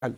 حل.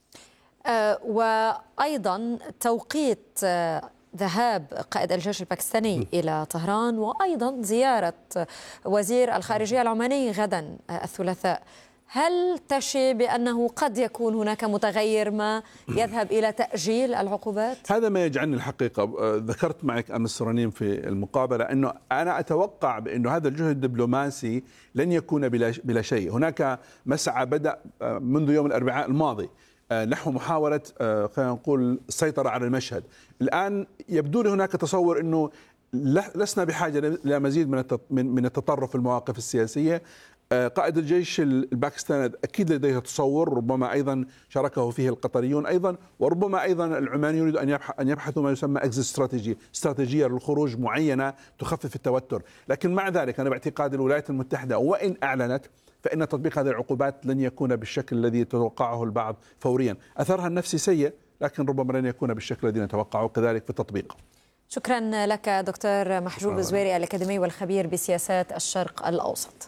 وأيضا توقيت ذهاب قائد الجيش الباكستاني إلى طهران، وأيضا زيارة وزير الخارجية العماني غدا الثلاثاء. هل تشي بأنه قد يكون هناك متغير ما يذهب إلى تأجيل العقوبات؟ هذا ما يجعلني الحقيقة ذكرت معك أمس رنيم في المقابلة أنه أنا أتوقع بأنه هذا الجهد الدبلوماسي لن يكون بلا شيء. هناك مسعى بدأ منذ يوم الأربعاء الماضي نحو محاولة خلينا نقول السيطرة على المشهد. الآن يبدو لي هناك تصور أنه لسنا بحاجة إلى مزيد من التطرف في المواقف السياسية. قائد الجيش الباكستاني أكيد لديه تصور، ربما أيضا شاركه فيه القطريون أيضا، وربما أيضا العمانيون يريدوا أن يبحثوا ما يسمى إكزيت استراتيجي، استراتيجية للخروج معينة تخفف التوتر. لكن مع ذلك أنا باعتقاد الولايات المتحدة وإن أعلنت فإن تطبيق هذه العقوبات لن يكون بالشكل الذي يتوقعه البعض فوريا. أثرها النفسي سيء، لكن ربما لن يكون بالشكل الذي نتوقعه كذلك في التطبيق. شكرا لك دكتور محجوب الزويري الأكاديمي والخبير بسياسات الشرق الأوسط.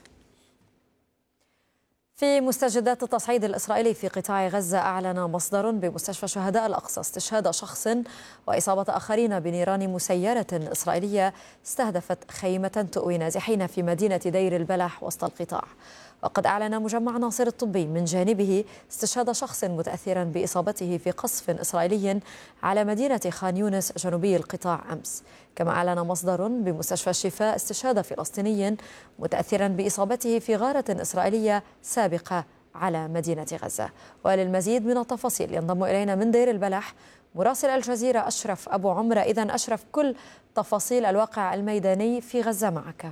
في مستجدات التصعيد الإسرائيلي في قطاع غزة، أعلن مصدر بمستشفى شهداء الأقصى استشهاد شخص وإصابة آخرين بنيران مسيرة إسرائيلية استهدفت خيمة تؤوي نازحين في مدينة دير البلح وسط القطاع. وقد أعلن مجمع ناصر الطبي من جانبه استشهاد شخص متأثرا بإصابته في قصف إسرائيلي على مدينة خان يونس جنوبي القطاع أمس. كما أعلن مصدر بمستشفى الشفاء استشهاد فلسطيني متأثرا بإصابته في غارة إسرائيلية سابقة على مدينة غزة. وللمزيد من التفاصيل ينضم إلينا من دير البلح مراسل الجزيرة أشرف أبو عمرة. إذن أشرف، كل تفاصيل الواقع الميداني في غزة معك.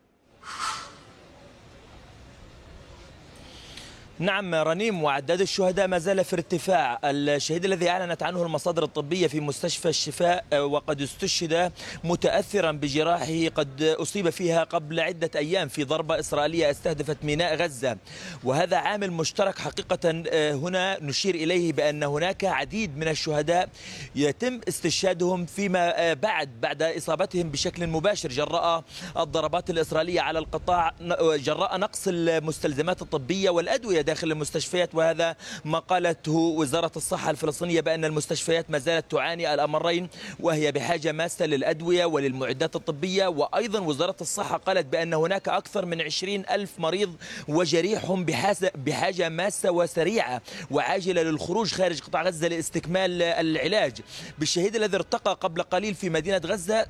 نعم رنيم، وعداد الشهداء ما زال في ارتفاع. الشهيد الذي أعلنت عنه المصادر الطبية في مستشفى الشفاء وقد استشهد متأثرا بجراحه قد أصيب فيها قبل عدة أيام في ضربة إسرائيلية استهدفت ميناء غزة. وهذا عامل مشترك حقيقة هنا نشير إليه، بأن هناك عديد من الشهداء يتم استشهادهم فيما بعد إصابتهم بشكل مباشر جراء الضربات الإسرائيلية على القطاع، جراء نقص المستلزمات الطبية والأدوية داخل المستشفيات. وهذا ما قالته وزارة الصحة الفلسطينية، بأن المستشفيات ما زالت تعاني الأمرين، وهي بحاجة ماسة للأدوية وللمعدات الطبية. وأيضا وزارة الصحة قالت بأن هناك أكثر من 20,000 مريض وجريحهم بحاجة ماسة وسريعة وعاجلة للخروج خارج قطاع غزة لاستكمال العلاج. بالشهيد الذي ارتقى قبل قليل في مدينة غزة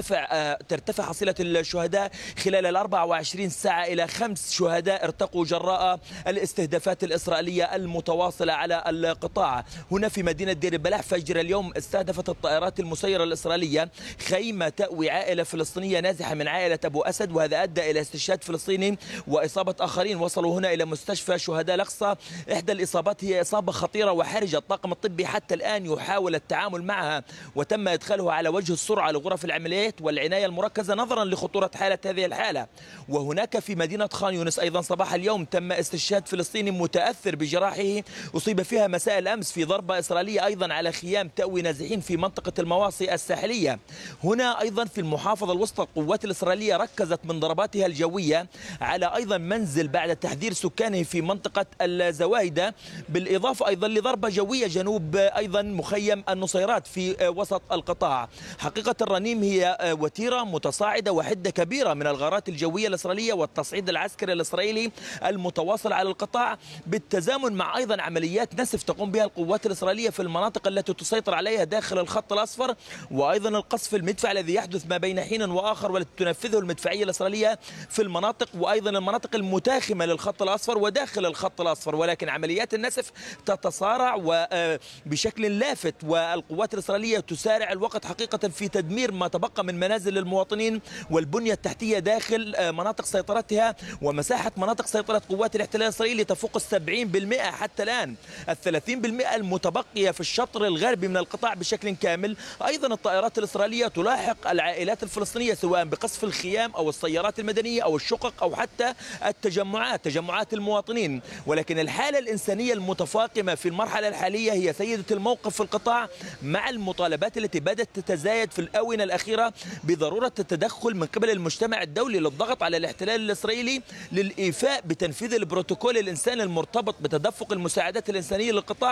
ترتفع حصيلة الشهداء خلال 24 ساعة إلى 5 شهداء ارتقوا جراء الاستهدافات الإسرائيلية المتواصلة على القطاع. هنا في مدينة دير البلح فجر اليوم استهدفت الطائرات المسيرة الإسرائيلية خيمة تأوي عائلة فلسطينية نازحة من عائلة أبو أسد، وهذا أدى إلى استشهاد فلسطيني وإصابة آخرين. وصلوا هنا إلى مستشفى شهداء الأقصى. إحدى الإصابات هي إصابة خطيرة وحرجة، الطاقم الطبي حتى الآن يحاول التعامل معها، وتم إدخاله على وجه السرعة لغرف العمليات والعناية المركزة نظرا لخطورة حالة هذه الحالة. وهناك في مدينة خان يونس أيضا صباح اليوم تم استشهاد فلسطيني متأثر بجراحه أصيب فيها مساء الأمس في ضربة إسرائيلية أيضا على خيام تأوي نازحين في منطقة المواصي الساحلية. هنا أيضا في المحافظة الوسطى القوات الإسرائيلية ركزت من ضرباتها الجوية على أيضا منزل بعد تحذير سكانه في منطقة الزوايدة، بالإضافة أيضا لضربة جوية جنوب أيضا مخيم النصيرات في وسط القطاع. حقيقة الرنيم هي وتيرة متصاعدة وحدة كبيرة من الغارات الجوية الإسرائيلية والتصعيد العسكري الإسرائيلي المتواصل على القطاع، بالتزامن مع أيضا عمليات نسف تقوم بها القوات الإسرائيلية في المناطق التي تسيطر عليها داخل الخط الأصفر، وأيضا القصف المدفع الذي يحدث ما بين حين وآخر والتي تنفذه المدفعية الإسرائيلية في المناطق وأيضا المناطق المتاخمة للخط الأصفر وداخل الخط الأصفر. ولكن عمليات النسف تتصارع وبشكل لافت، والقوات الإسرائيلية تسارع الوقت حقيقة في تدمير ما تبقى من منازل المواطنين والبنية التحتية داخل مناطق سيطرتها. ومساحة مناطق سيطرة قوات الاحتلال الإسرائيلي تفوق 70% حتى الآن. 30% المتبقية في الشطر الغربي من القطاع بشكل كامل. أيضا الطائرات الإسرائيلية تلاحق العائلات الفلسطينية سواء بقصف الخيام أو السيارات المدنية أو الشقق أو حتى تجمعات المواطنين. ولكن الحالة الإنسانية المتفاقمة في المرحلة الحالية هي سيدة الموقف في القطاع، مع المطالبات التي بدأت تتزايد في الآونة الأخيرة بضرورة التدخل من قبل المجتمع الدولي للضغط على الاحتلال الإسرائيلي للإيفاء بتنفيذ البروتوكول الإنساني المرتبط بتدفق المساعدات الإنسانية للقطاع